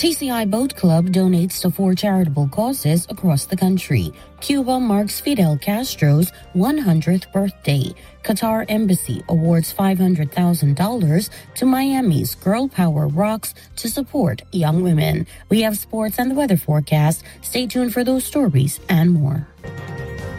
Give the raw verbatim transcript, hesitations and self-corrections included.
T C I Boat Club donates to four charitable causes across the country. Cuba marks Fidel Castro's one hundredth birthday. Qatar Embassy awards five hundred thousand dollars to Miami's Girl Power Rocks to support young women. We have sports and the weather forecast. Stay tuned for those stories and more.